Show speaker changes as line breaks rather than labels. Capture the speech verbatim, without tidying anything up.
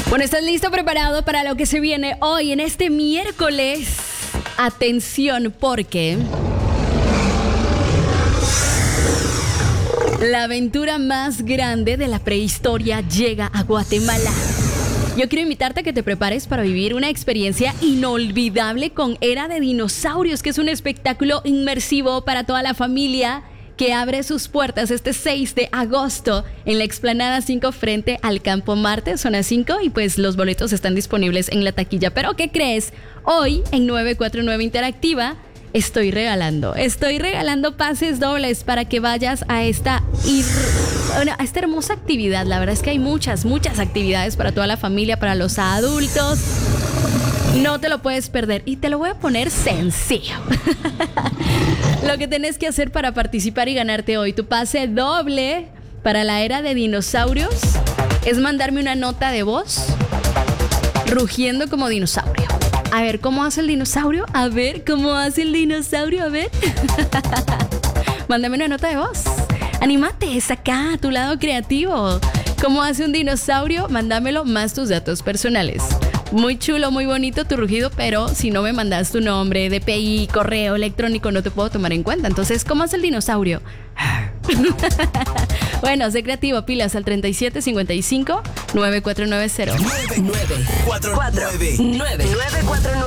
Bueno, ¿estás listo, preparado para lo que se viene hoy en este miércoles? Atención, porque la aventura más grande de la prehistoria llega a Guatemala. Yo quiero invitarte a que te prepares para vivir una experiencia inolvidable con Era de Dinosaurios, que es un espectáculo inmersivo para toda la familia que abre sus puertas este seis de agosto en la Explanada cinco frente al Campo Marte, zona cinco, y pues los boletos están disponibles en la taquilla. Pero ¿qué crees? Hoy en nueve cuatro nueve Interactiva estoy regalando, estoy regalando pases dobles para que vayas a esta, ir- a esta hermosa actividad. La verdad es que hay muchas, muchas actividades para toda la familia, para los adultos. No te lo puedes perder y te lo voy a poner sencillo. Lo que tenés que hacer para participar y ganarte hoy tu pase doble para la Era de Dinosaurios es mandarme una nota de voz rugiendo como dinosaurio. A ver, ¿cómo hace el dinosaurio? A ver, ¿cómo hace el dinosaurio? A ver. Mándame una nota de voz. Anímate, saca tu lado creativo. ¿Cómo hace un dinosaurio? Mándamelo más tus datos personales. Muy chulo, muy bonito tu rugido, pero si no me mandas tu nombre, D P I, correo electrónico, no te puedo tomar en cuenta. Entonces, ¿cómo hace el dinosaurio? Bueno, sé creativo, pilas al treinta y siete cincuenta y cinco nueve cuatro nueve cero.
nueve nueve cuatro nueve nueve nueve cuatro nueve